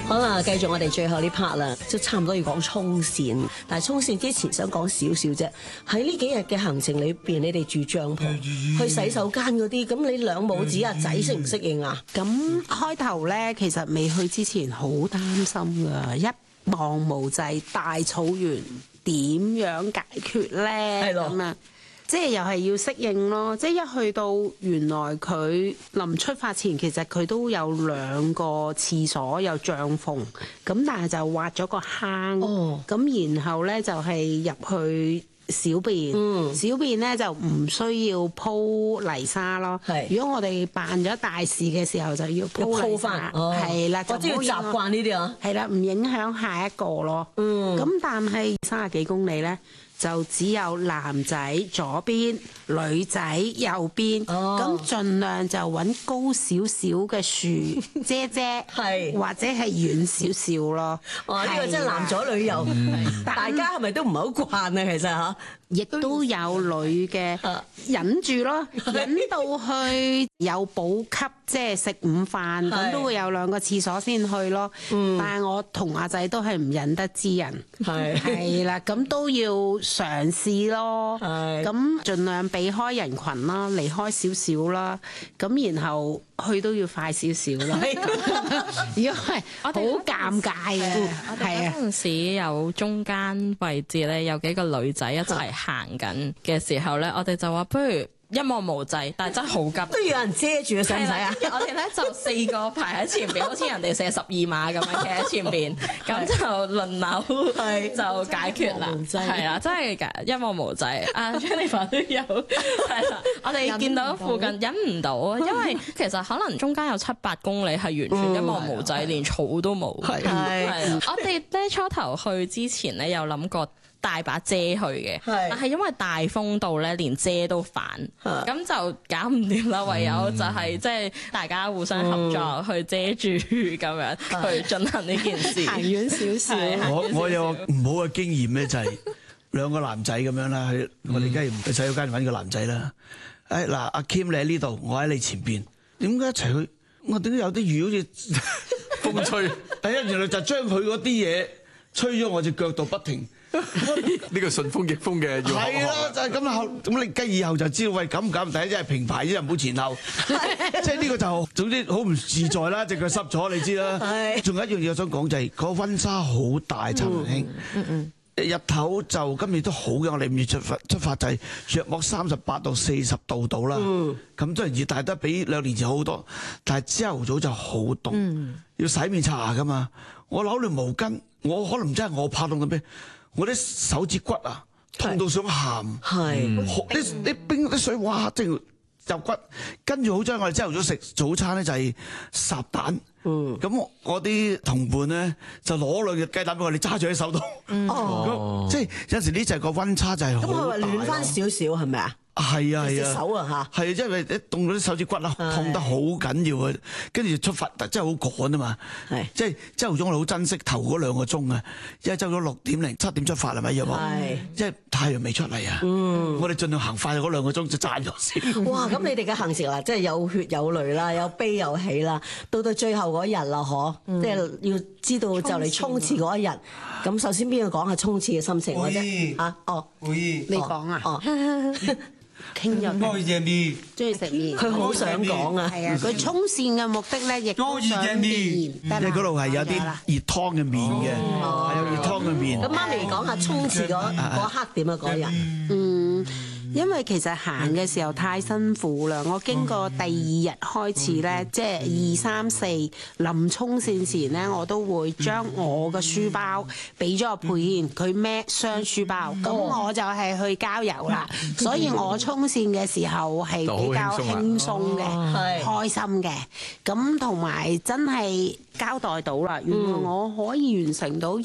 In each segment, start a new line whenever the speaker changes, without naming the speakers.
好啦，繼續我哋最後呢 part 啦，即差唔多要講衝線。但係衝線之前想講少少啫。喺呢幾日嘅行程裏邊，你哋住帳篷，去洗手間嗰啲，咁你兩母子阿仔適唔適應啊？
咁開頭咧，其實未去之前好擔心㗎，一望無際大草原點樣解決咧？
係咯
咁啊，即係又係要適應咯。即係一去到原來佢臨出發前，其實佢都有2個廁所，有帳篷，咁但係就挖咗個坑，咁然後咧就係入去小便，小便咧就唔需要鋪泥沙咯。如果我哋辦咗大事嘅時候，就要鋪泥沙，係啦，
我知要習慣呢啲啊。
係啦，唔影響下一個咯。咁但係30幾公里咧，就只有男仔左邊，女仔右邊，咁盡量就揾高少少嘅樹遮遮，或者係遠少少咯。
哇！呢個真係男左女右，大家係咪都唔係好慣啊？其實嚇，
亦都有女嘅忍住咯，忍到去有補給，即係食午飯咁都會有2個廁所先去咯。但係我同阿仔都係唔忍得之人，係啦，咁都要嘗試咯。咁盡量避開人群啦，離開少少啦。咁然後去都要快少少啦。如果係好尷尬嘅，係啊。
嗰陣時有中間位置咧，有幾個女仔一齊行緊嘅時候咧，我哋就話不如一望無際，但係真係好急，
都要有人遮住嘅，使唔使啊？
我哋咧就4個排喺前邊，好似人哋射12碼咁樣企喺前邊，咁就輪流就解決啦。係啦，真係一望無際。阿 Jennifer 都有係啦，我哋見到附近忍唔到啊，因為其實可能中間有7-8公里係完全一望無際，連草都冇。係我哋咧初頭去之前咧有諗過帶把遮去嘅，但係因為大風到咧，連遮都反，咁就搞唔掂啦。唯有就係即係大家互相合作去遮住咁樣去進行呢件事。
行遠少少。
我有個唔好嘅經驗咧，就係2個男仔咁樣啦，我哋梗係唔去洗手間揾個男仔啦。嗱，阿 Kim 你喺呢度，我喺你前邊，點解一齊去？我點解有啲雨好似風吹？第一原來就將佢嗰啲嘢吹咗我隻腳度不停。
呢個順風逆風嘅要學。
係啦，就係咁啦。咁你跟以後就知道，喂咁唔第一真係平排啫，唔好前後。即係呢個就總之好唔自在啦，隻腳濕咗你知啦。仲有一樣嘢我想講就係個溫差好大，陳文興。日頭就今年都好嘅，我哋5月出發就係約莫38到40度到啦。咁都係熱，但係都比2年前好好多。但係朝頭早就好凍，要洗面刷牙噶嘛。我攞條毛巾，我可能真係我怕凍嘅咩？我啲手指骨啊，痛到想喊。你冰啲水，哇！即係入骨。跟住好彩，我哋朝頭早食早餐咧就係烚蛋。咁我啲同伴咧就攞2隻雞蛋俾我哋揸住喺手度。即係有時呢就係個溫差就係好大。咁
佢話暖翻少少係咪啊？
係啊係啊，
手啊嚇，
係因為一凍到啲手指骨啦，痛得好緊要啊！跟住出發真係好趕啊嘛，即係朝頭早我哋好珍惜頭嗰2個鐘啊，因為朝早6點零7點出發係咪？因為太陽未出嚟啊，我哋盡量行快嗰2個鐘就賺咗先。
哇！咁你哋嘅行程啦，即係有血有淚啦，有悲有喜啦，到最後嗰日啦，即係要知道就嚟衝刺嗰一日。咁首先邊個講下衝刺嘅心情或者
你講啊？傾咗
中意食麵，
中意食麵，
佢好想講啊！
係啊，佢衝線嘅目的咧，亦都想麵，
即係嗰度係有啲熱湯嘅麵嘅，係有熱湯嘅麵。
咁媽咪講下衝刺嗰刻點啊嗰日。
因為其實行嘅時候太辛苦啦，我經過第2日開始咧，即係2、3、4臨衝線前咧，我都會將我嘅書包俾咗個佩賢，佢孭雙書包，咁我就係去郊遊啦。所以我衝線嘅時候係比較輕鬆嘅，開心嘅。咁同埋真係交代到啦，原來我可以完成到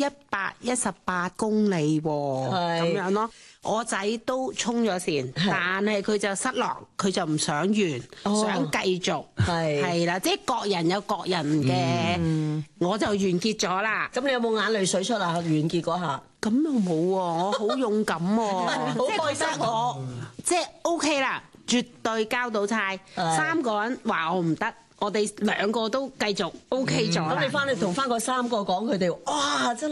118公里喎，咁樣咯。我仔都衝咗線，但係佢就失落，佢就唔想完，想繼續，係啦，即係各人有各人嘅，我就完結咗啦。
咁你有冇眼淚水出啊？完結嗰下？
咁又冇喎，我好勇敢喎，
好開心
我即係 OK 啦，絕對交到差。3個人話我唔得。 我哋兩個都繼續 OK 咗啦。
咁你翻去同翻個3個講佢哋，哇！真